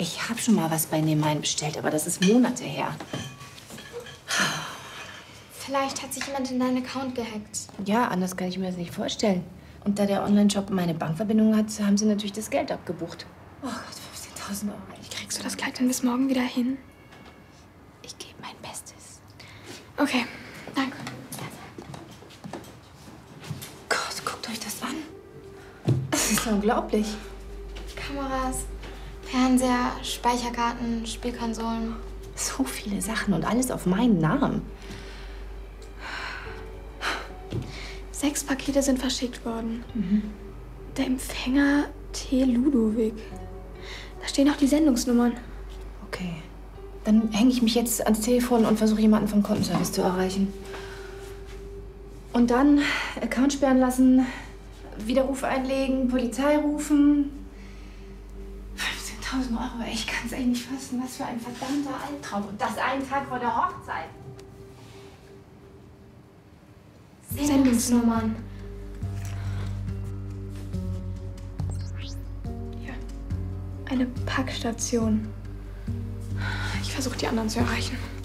Ich habe schon mal was bei Nehmein bestellt, aber das ist Monate her. Vielleicht hat sich jemand in deinen Account gehackt. Ja, anders kann ich mir das nicht vorstellen. Und da der Online-Shop meine Bankverbindung hat, haben sie natürlich das Geld abgebucht. Oh Gott, 15.000 Euro. Kriegst du das Kleid denn bis morgen wieder hin? Ich gebe mein Bestes. Okay, danke. Gott, guckt euch das an. Das ist unglaublich. Kameras, Fernseher, Speicherkarten, Spielkonsolen. So viele Sachen und alles auf meinen Namen. 6 Pakete sind verschickt worden. Der Empfänger T. Ludovic. Da stehen auch die Sendungsnummern. Okay. Dann hänge ich mich jetzt ans Telefon und versuche, jemanden vom Kundenservice zu erreichen. Und dann Account sperren lassen, Widerruf einlegen, Polizei rufen. 15.000 Euro, ich kann es echt nicht fassen. Was für ein verdammter Albtraum. Und das einen Tag vor der Hochzeit. Sendungsnummern. Hier. Eine Packstation. Ich versuche, die anderen zu erreichen.